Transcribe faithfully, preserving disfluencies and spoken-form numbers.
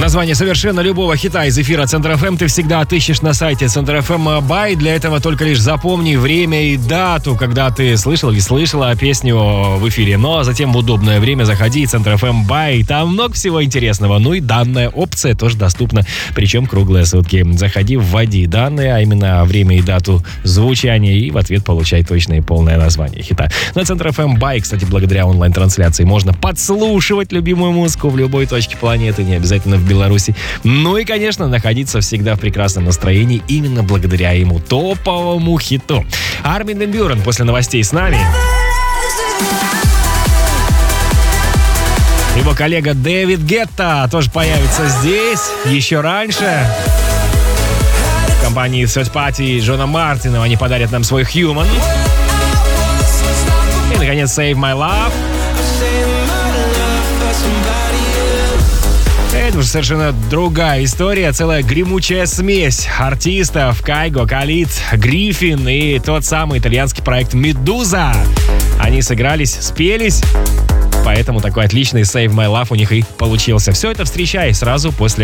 название совершенно любого хита из эфира Центр эф эм ты всегда отыщешь на сайте Центр эф эм Бай. Для этого только лишь запомни время и дату, когда ты слышал или слышала песню в эфире. Но затем в удобное время заходи в Центр эф эм Бай. Там много всего интересного. Ну и данная опция тоже доступна, причем круглые сутки. Заходи, вводи данные, а именно время и дату звучания, и в ответ получай точное и полное название хита. На Центр эф эм Бай, кстати, благодаря онлайн-трансляции можно подслушивать любимую музыку в любой точке планеты, не обязательно в Беларуси. Ну и, конечно, находиться всегда в прекрасном настроении именно благодаря ему топовому хиту. Армин ван Бюрен после новостей с нами. Его коллега Дэвид Гетта тоже появится здесь еще раньше. В компании Third Party Джона Мартина они подарят нам свой Human. И, наконец, Save My Love. Это уже совершенно другая история, целая гремучая смесь артистов Кайго, Калид, Гриффин и тот самый итальянский проект Медуза. Они сыгрались, спелись, поэтому такой отличный Save My Love у них и получился. Все это встречай сразу после